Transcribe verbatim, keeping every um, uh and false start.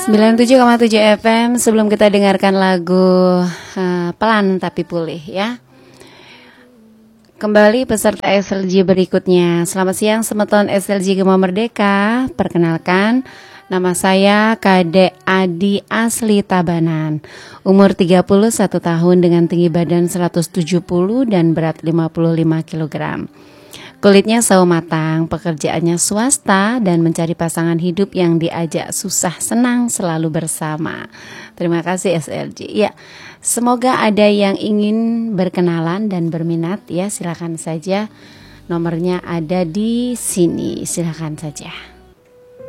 sembilan puluh tujuh koma tujuh F M. Sebelum kita dengarkan lagu uh, pelan tapi pulih ya, kembali peserta S L G berikutnya. Selamat siang Semeton S L G Gema Merdeka. Perkenalkan, nama saya Kade Adi asli Tabanan. Umur tiga puluh satu tahun dengan tinggi badan seratus tujuh puluh dan berat lima puluh lima kilogram. Kulitnya sawo matang, pekerjaannya swasta dan mencari pasangan hidup yang diajak susah senang selalu bersama. Terima kasih S L G. Ya, semoga ada yang ingin berkenalan dan berminat ya, silakan saja. Nomornya ada di sini, silakan saja.